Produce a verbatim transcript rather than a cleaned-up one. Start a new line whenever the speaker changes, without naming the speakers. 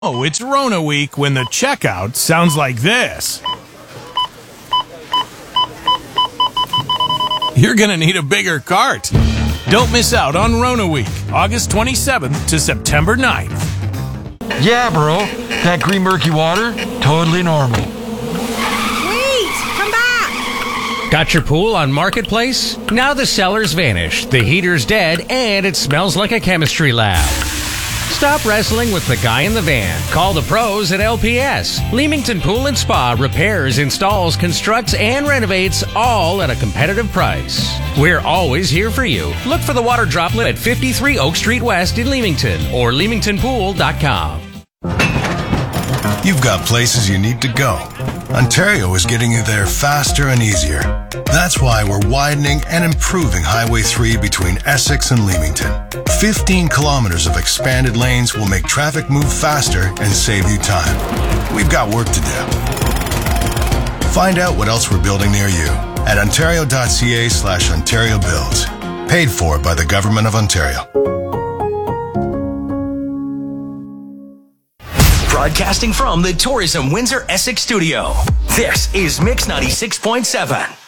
Oh, it's Rona week when the checkout sounds like this. You're gonna need a bigger cart. Don't miss out on Rona week, August twenty-seventh to September ninth.
Yeah, bro. That green murky water, totally normal.
Wait! Come back!
Got your pool on Marketplace? Now the seller's vanished, the heater's dead, and it smells like a chemistry lab. Stop wrestling with the guy in the van. Call the pros at L P S. Leamington Pool and Spa repairs, installs, constructs, and renovates all at a competitive price. We're always here for you. Look for the water droplet at fifty-three Oak Street West in Leamington or leamington pool dot com.
You've got places you need to go. Ontario is getting you there faster and easier. That's why we're widening and improving Highway three between Essex and Leamington. fifteen kilometers of expanded lanes will make traffic move faster and save you time. We've got work to do. Find out what else we're building near you at ontario.ca slash Ontario Builds. Paid for by the Government of Ontario.
Broadcasting from the Tourism Windsor Essex studio, this is Mix ninety-six point seven.